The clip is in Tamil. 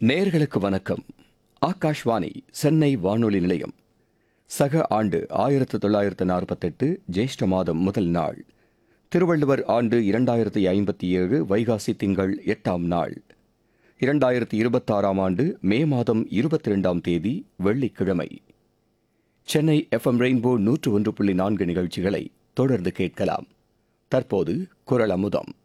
நேர்களுக்கு வணக்கம். ஆகாஷ்வாணி சென்னை வானொலி நிலையம். சக ஆண்டு 1948 ஜேஷ்ட மாதம் முதல் நாள். திருவள்ளுவர் ஆண்டு 2057 வைகாசி திங்கள் 8ஆம் நாள். 2026ஆம் ஆண்டு மே மாதம் 22ஆம் தேதி வெள்ளிக்கிழமை. சென்னை FM ரெயின்போ 101.4 நிகழ்ச்சிகளை தொடர்ந்து கேட்கலாம். தற்போது குரல் அமுதம்.